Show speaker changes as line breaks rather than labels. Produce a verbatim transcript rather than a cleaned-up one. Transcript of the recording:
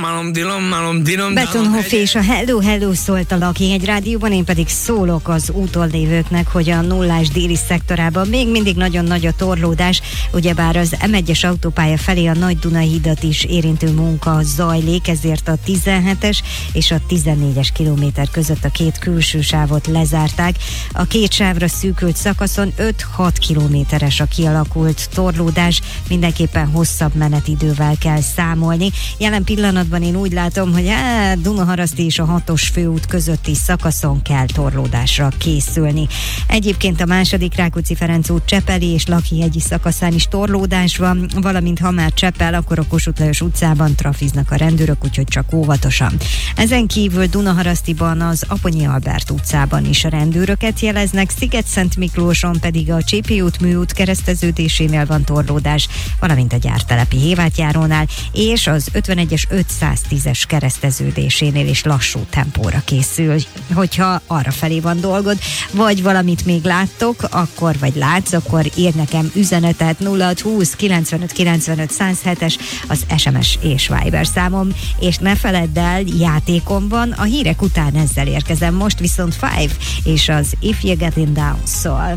malom, dilom, malom, dilom,
Betonhoff és a Hello Hello szólt a Lucky egy rádióban, én pedig szólok az úton lévőknek, hogy a nullás déli szektorában még mindig nagyon nagy a torlódás, ugyebár az em egyes autópálya felé a Nagy-Dunai hidat is érintő munka zajlik, ezért a tizenhetes és a tizennégyes kilométer között a két külső sávot lezárták. A két sávra szűkült szakaszon öt-hat kilométeres a kialakult torlódás, mindenképpen hosszabb menetidővel kell számolni. Jelen pillanatban én úgy látom, hogy á, Dunaharaszti és a hatos főút közötti szakaszon kell torlódásra készülni. Egyébként a második Rákóczi-Ferenc út Csepeli és Lakhihegyi szakaszán is torlódás van, valamint ha már Cseppel, akkor a Kossuth Lajos utcában trafiznak a rendőrök, úgyhogy csak óvatosan. Ezen kívül Dunaharasztiban az Aponyi Albert utcában is a rendőröket jeleznek, Sziget-Szent Miklóson pedig a Csépi út műút kereszteződésénél van torlódás, valamint a Gyártelepi Hévátjárónál, és az ötvenegyes ötszáztízes kereszteződésénél is lassú tempóra készül. Hogyha arra felé van dolgod, vagy valamit még láttok, akkor vagy látsz, akkor ír nekem üzenetet nulla hat húsz kilencvenöt kilencvenöt száz hetes az es em es és Viber számom, és ne feledd el, játékom van, a hírek után ezzel érkezem, most viszont Five és az If You Getting Down szól.